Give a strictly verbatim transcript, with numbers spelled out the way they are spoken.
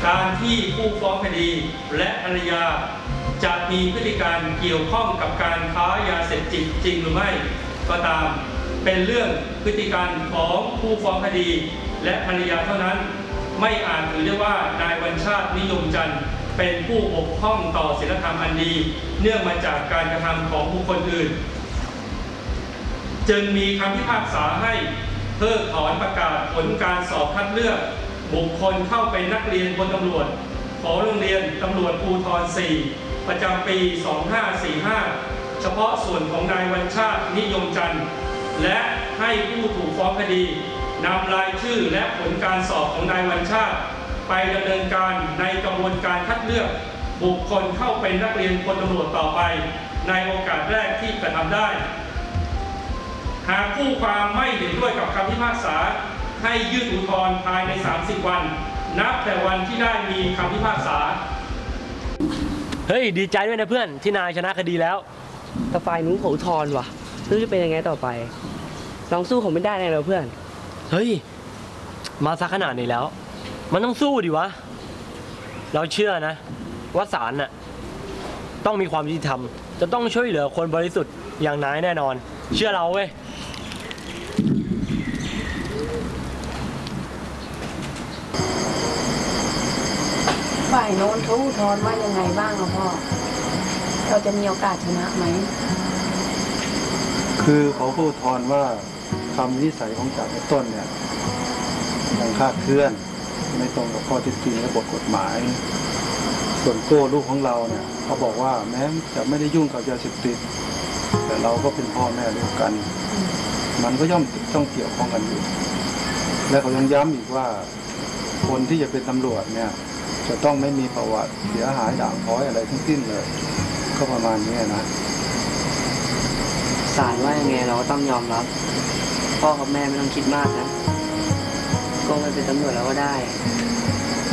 การที่ผู้ฟ้องคดีและภรรยาจะมีพฤติการเกี่ยวข้องกับการค้ายาเสพติดจริงหรือไม่ก็ตามเป็นเรื่องพฤติการของผู้ฟ้องคดีและภรรยาเท่านั้นไม่อาจถือได้ว่านายวัญชาตินิยมจันทร์เป็นผู้บกพร่องต่อศีลธรรมอันดีเนื่องมาจากการกระทำของบุคคลอื่นจึงมีคำพิพากษาให้เพิกถอนประกาศผลการสอบคัดเลือกบุคคลเข้าเป็นนักเรียนพลตำรวจของโรงเรียนตำรวจภูธร สี่ ประจำปี สองห้าสี่ห้า เฉพาะส่วนของนายวัญชาตินิยมจันทร์และให้ผู้ถูกฟ้องคดีนำรายชื่อและผลการสอบของนายวัญชาติไปดำเนินการในกระบวนการคัดเลือกบุคคลเข้าเป็นนักเรียนพลตำรวจต่อไปในโอกาสแรกที่กระทำได้หากผู้ความไม่เห็นด้วยกับคำพิพากษาให้ยื่นอุทธรณ์ภายในสามสิบวันนับแต่วันที่ได้มีคำพิพากษาเฮ้ยดีใจด้วยนะเพื่อนที่นายชนะคดีแล้วแต่ฝ่ายนู้นเขาอุทธรณ์ว่ะไม่รู้จะเป็นยังไงต่อไปลองสู้ผมไม่ได้ไงเราเพื่อนเฮ้ยมาซะขนาดนี้แล้วมันต้องสู้ดิวะเราเชื่อนะว่าศาลน่ะต้องมีความยุติธรรมจะต้องช่วยเหลือคนบริสุทธิ์อย่างนายแน่นอนเชื่อเราเว้ยฝ่ายโน้นเขาอุทธรณ์ว่ายังไงบ้างพ่อเราจะมีโอกาสชนะไหมคือเขาอุทธรณ์ว่าคำวินิจฉัยของศาลต้นเนี่ยยังคลาดเคลื่อนไม่ตรงกับข้อเท็จจริงและบทกฎหมายส่วนโก้ลูกของเราเนี่ยเขาบอกว่าแม้จะไม่ได้ยุ่งกับยาเสพติดแต่เราก็เป็นพ่อแม่ด้วยกันมันก็ย่อมต้องเกี่ยวข้องกันอยู่และเขายังย้ำอีกว่าคนที่จะเป็นตำรวจเนี่ยจะต้องไม่มีประวัติเสียหายด่างพร้อยอะไรทั้งสิ้นเลยก็ประมาณนี้นะศาลว่ายังไงเราก็ต้องยอมรับพ่อกับแม่ไม่ต้องคิดมากนะก็ไม่เป็นตำรวจแล้วก็ได้